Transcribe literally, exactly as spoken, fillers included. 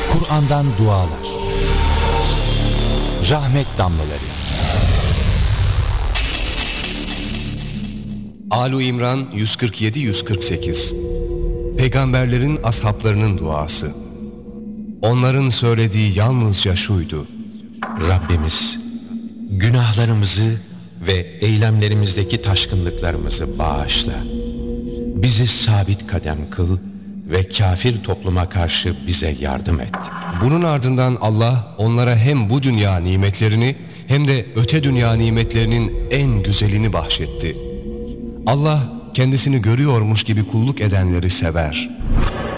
Kur'an'dan dualar, rahmet damlaları. Âl-i İmran yüz kırk yedi yüz kırk sekiz. Peygamberlerin ashablarının duası. Onların söylediği yalnızca şuydu: Rabbimiz, günahlarımızı ve eylemlerimizdeki taşkınlıklarımızı bağışla. Bizi sabit kadem kıl ve kafir topluma karşı bize yardım et. Bunun ardından Allah onlara hem bu dünya nimetlerini hem de öte dünya nimetlerinin en güzelini bahşetti. Allah kendisini görüyormuş gibi kulluk edenleri sever.